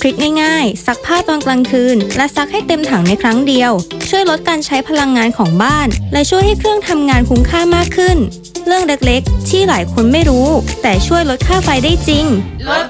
ริคง่ายๆซักผ้าตอนกลางคืนและซักให้เต็มถังในครั้งเดียวช่วยลดการใช้พลังงานของบ้านและช่วยให้เครื่องทำงานคุ้มค่ามากขึ้นเรื่องเล็กๆที่หลายคนไม่รู้แต่ช่วยลดค่าไฟได้จริง